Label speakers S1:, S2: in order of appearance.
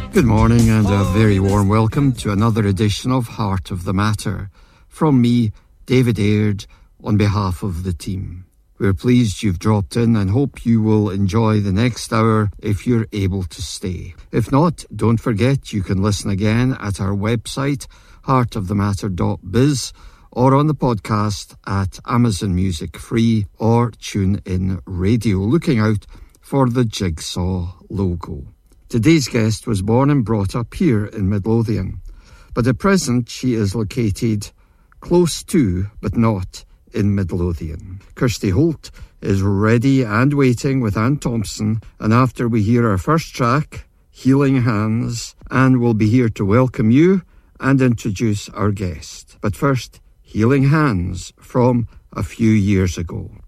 S1: Good morning and a very warm welcome to another edition of Heart of the Matter. From me, David Aird, on behalf of the team. We're pleased you've dropped in and hope you will enjoy the next hour if you're able to stay. If not, don't forget you can listen again at our website, heartofthematter.biz, or on the podcast at Amazon Music Free or TuneIn Radio, looking out for the Jigsaw logo. Today's guest was born and brought up here in Midlothian, but at present she is located close to, but not in Midlothian. Kirsty Holt is ready and waiting with Anne Thompson, and after we hear our first track, Healing Hands, Anne will be here to welcome you and introduce our guest. But first, Healing Hands from a few years ago.